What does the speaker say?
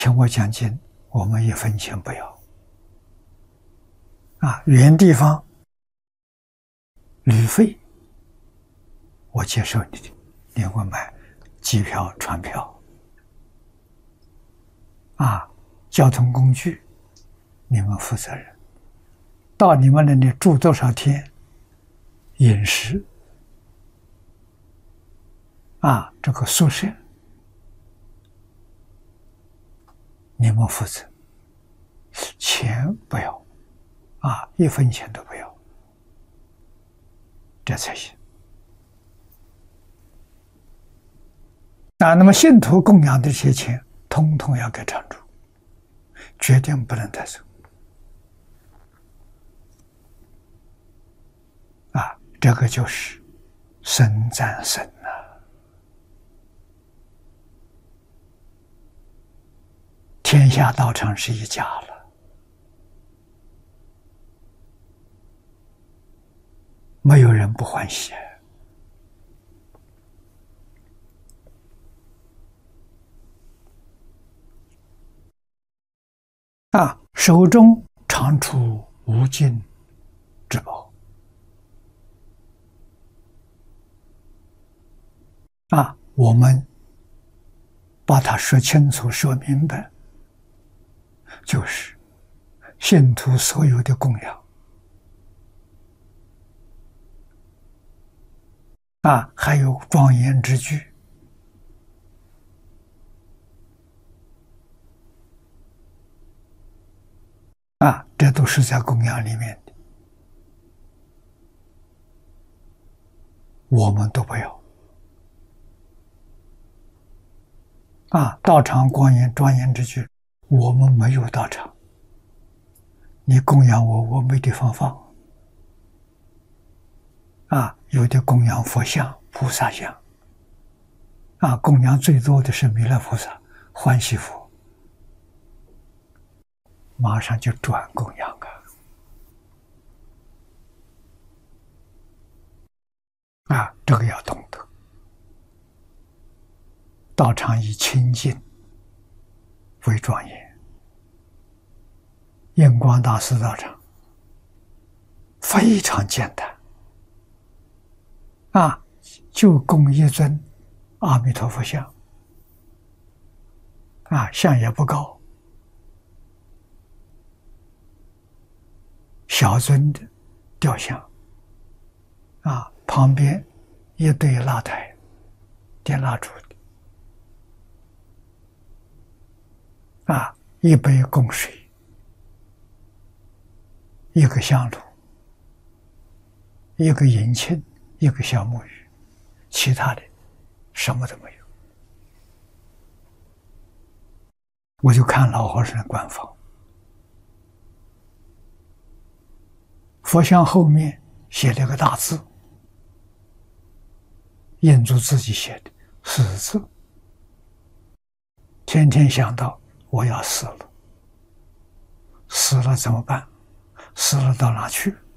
请我讲经，我们一分钱不要。远地方旅费我接受你的，你给我买机票、船票。交通工具你们负责任。到你们那里住多少天，饮食这个宿舍你们负责，钱不要一分钱都不要，这才行。那么信徒供养的这些钱，统统要给场主，决定不能带走。这个就是僧赞僧天下道场是一家了，没有人不欢喜。手中常出无尽之宝。我们把它说清楚、说明白，就是信徒所有的供养还有庄严之具这都是在供养里面的，我们都不要。道场庄严之具，我们没有道场，你供养我，我没地方放。有的供养佛像、菩萨像，供养最多的是弥勒菩萨、欢喜佛，马上就转供养这个要懂得。道场以清净为庄严，印光大师道场非常简单就供一尊阿弥陀佛像像也不高，小尊的雕像旁边一对蜡台点蜡烛的一杯供水，一个香炉，一个银磬，一个小木鱼，其他的什么都没有。我就看老和尚的官方，佛像后面写了个大字，印住自己写的死字，天天想到我要死了，死了怎么办？死了到哪去？